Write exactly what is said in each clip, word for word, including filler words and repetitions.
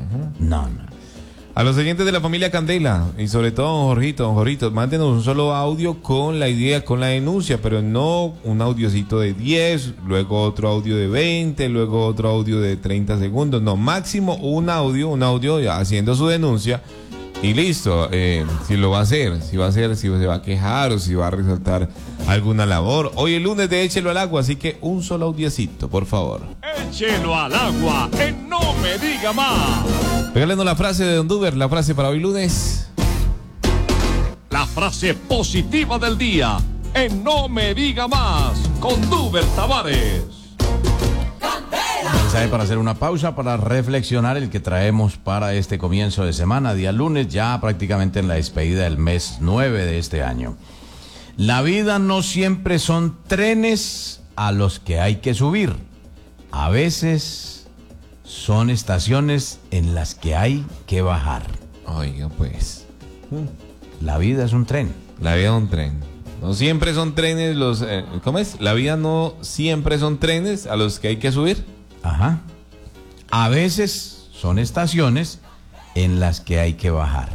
Uh-huh. No, no. A los oyentes de la familia Candela, y sobre todo don Jorgito, don Jorgito, mándenos un solo audio con la idea, con la denuncia, pero no un audiocito de diez, luego otro audio de veinte, luego otro audio de treinta segundos, no, máximo un audio, un audio haciendo su denuncia y listo. Eh, si lo va a hacer, si va a hacer, si se va a quejar o si va a resaltar alguna labor. Hoy el lunes de Échelo al Agua, así que un solo audiocito, por favor. Échelo al agua, en No Me Diga Más. Regálenos la frase de Don Duber, la frase para hoy lunes. La frase positiva del día, en No Me Diga Más, con Duber Tavares. Mensaje para hacer una pausa, para reflexionar el que traemos para este comienzo de semana, día lunes, ya prácticamente en la despedida del mes nueve de este año. La vida no siempre son trenes a los que hay que subir. A veces son estaciones en las que hay que bajar. Oiga, pues. La vida es un tren. La vida es un tren. No siempre son trenes los... Eh, ¿Cómo es? La vida no siempre son trenes a los que hay que subir. Ajá. A veces son estaciones en las que hay que bajar.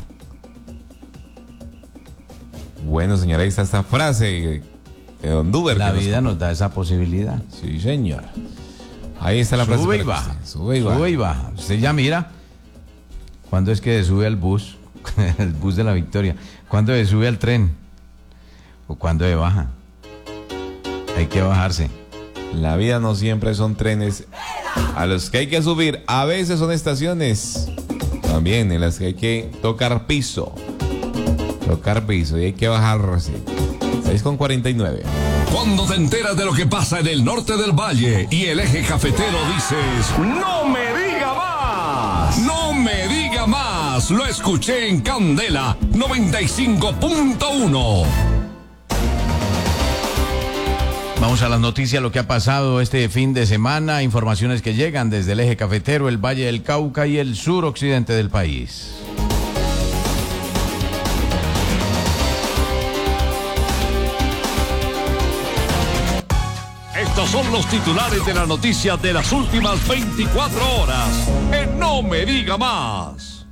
Bueno, señora, ahí está esta frase de Don Duber. La vida nos da esa posibilidad. Sí, señor. Ahí está la frase. Sube y baja. Sube y baja. Sube y baja. Usted ya mira cuándo es que sube al bus, el bus de la Victoria. Cuándo se sube al tren o cuándo se baja. Hay que bajarse. La vida no siempre son trenes a los que hay que subir. A veces son estaciones también en las que hay que tocar piso. Tocar piso y hay que bajarse. seis con cuarenta y nueve. Cuando te enteras de lo que pasa en el norte del valle y el eje cafetero, dices: ¡No me diga más! ¡No me diga más! Lo escuché en Candela noventa y cinco punto uno. Vamos a las noticias, lo que ha pasado este fin de semana, informaciones que llegan desde el eje cafetero, el Valle del Cauca y el suroccidente del país. Estos son los titulares de las noticias de las últimas veinticuatro horas en No Me Diga Más.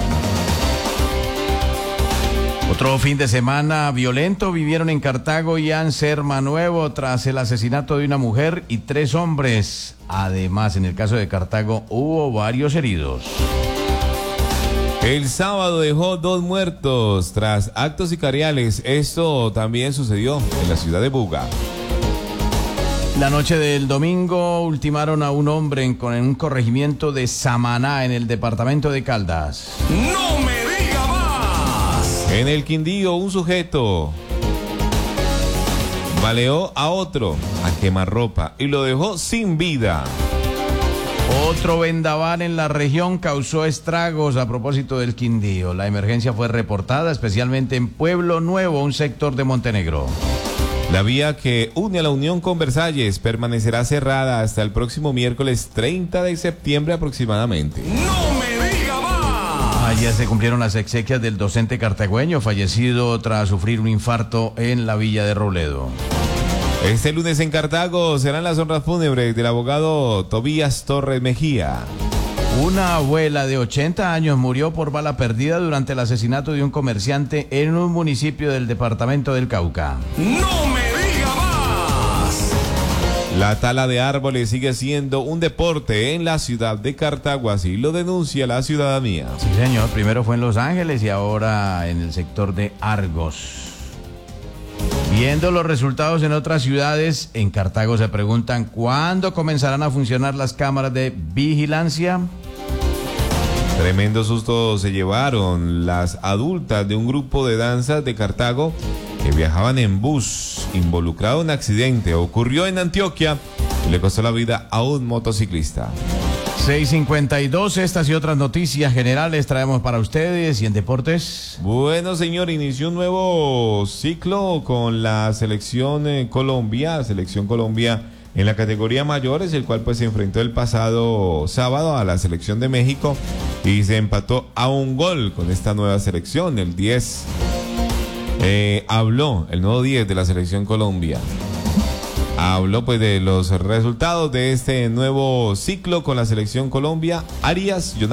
Otro fin de semana violento vivieron en Cartago y Anserma Nuevo tras el asesinato de una mujer y tres hombres. Además, en el caso de Cartago hubo varios heridos. El sábado dejó dos muertos tras actos sicariales. Esto también sucedió en la ciudad de Buga. La noche del domingo ultimaron a un hombre en, en un corregimiento de Samaná, en el departamento de Caldas. ¡No me diga más! En el Quindío, un sujeto baleó a otro a quemarropa y lo dejó sin vida. Otro vendaval en la región causó estragos a propósito del Quindío. La emergencia fue reportada especialmente en Pueblo Nuevo, un sector de Montenegro. La vía que une a la Unión con Versalles permanecerá cerrada hasta el próximo miércoles treinta de septiembre aproximadamente. ¡No me diga más! Ayer se cumplieron las exequias del docente cartagüeño fallecido tras sufrir un infarto en la villa de Robledo. Este lunes en Cartago serán las honras fúnebres del abogado Tobías Torres Mejía. Una abuela de ochenta años murió por bala perdida durante el asesinato de un comerciante en un municipio del departamento del Cauca. ¡No me diga más! La tala de árboles sigue siendo un deporte en la ciudad de Cartago, así lo denuncia la ciudadanía. Sí, señor, primero fue en Los Ángeles y ahora en el sector de Argos. Viendo los resultados en otras ciudades, en Cartago se preguntan ¿cuándo comenzarán a funcionar las cámaras de vigilancia? Tremendo susto se llevaron las adultas de un grupo de danzas de Cartago que viajaban en bus, involucrado en accidente. Ocurrió en Antioquia y le costó la vida a un motociclista. seis cincuenta y dos, estas y otras noticias generales traemos para ustedes. Y en deportes, bueno, señor, inició un nuevo ciclo con la selección eh, Colombia, selección Colombia en la categoría mayores, el cual pues se enfrentó el pasado sábado a la selección de México y se empató a un gol con esta nueva selección, el diez. Eh, habló el nuevo diez de la selección Colombia. Habló pues de los resultados de este nuevo ciclo con la selección Colombia. Arias